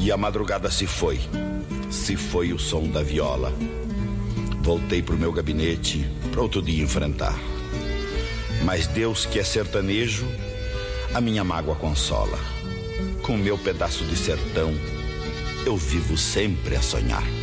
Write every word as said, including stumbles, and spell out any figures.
E a madrugada se foi, se foi o som da viola. Voltei pro meu gabinete, pra outro dia enfrentar. Mas Deus, que é sertanejo, a minha mágoa consola. Com meu pedaço de sertão, eu vivo sempre a sonhar.